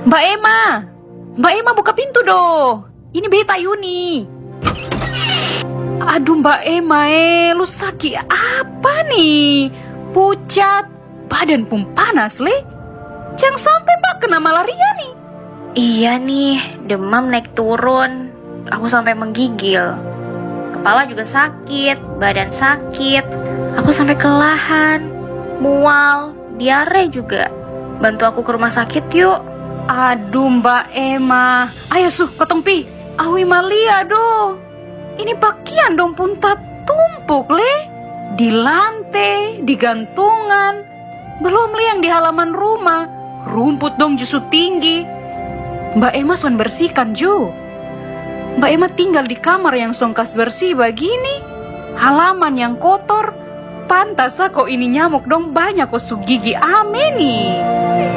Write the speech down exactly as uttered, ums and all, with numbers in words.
Mbak Emma, Mbak Emma buka pintu doh. Ini beta Yuni. Aduh Mbak Emma, eh, lu sakit apa nih? Pucat, badan pun panas le. Jangan sampai Mbak kena malaria nih. Iya nih, demam naik turun. Aku sampai menggigil. Kepala juga sakit, badan sakit. Aku sampai kelelahan, mual, diare juga. Bantu aku ke rumah sakit yuk. Aduh Mbak Emma, ayo suh kotong pi. Awi malia doh. Ini pakaian dong pun tak tumpuk le. Di lantai, di gantungan. Belum le yang di halaman rumah. Rumput dong justru tinggi. Mbak Emma son bersihkan ju. Mbak Emma tinggal di kamar yang songkas bersih begini. Halaman yang kotor. Pantas kok ini nyamuk dong banyak kok su gigi ame nih.